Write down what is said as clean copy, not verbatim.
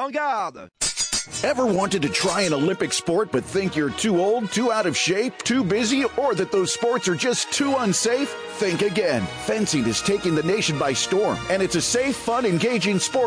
garde. Ever wanted to try an Olympic sport but think you're too old, too out of shape, too busy, or that those sports are just too unsafe? Think again. Fencing is taking the nation by storm, and it's a safe, fun, engaging sport